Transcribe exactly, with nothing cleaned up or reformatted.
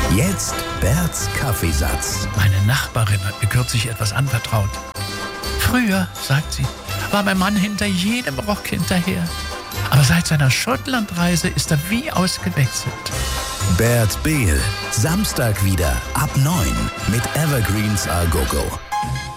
Jetzt Berts Kaffeesatz. Meine Nachbarin hat mir kürzlich etwas anvertraut. Früher, sagt sie, war mein Mann hinter jedem Rock hinterher. Aber seit seiner Schottlandreise ist er wie ausgewechselt. Bert Behl, Samstag wieder ab neun mit Evergreens A Go Go.